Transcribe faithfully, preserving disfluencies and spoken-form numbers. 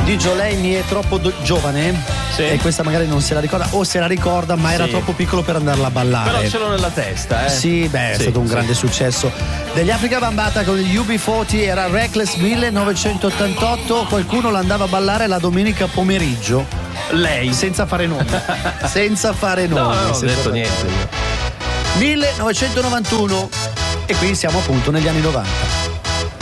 di Jolene è troppo do- giovane, sì. E questa magari non se la ricorda, o se la ricorda ma era sì. troppo piccolo per andarla a ballare. Però ce l'ho nella testa, eh. Sì, beh, è sì, stato un sì. grande successo. Degli Africa Bambata con gli U B quaranta era Reckless millenovecentottantotto, qualcuno l'andava a ballare la domenica pomeriggio. Lei? Senza fare nomi. senza fare nomi. No, non ho detto fare... niente io. millenovecentonovantuno, e qui siamo appunto negli anni novanta.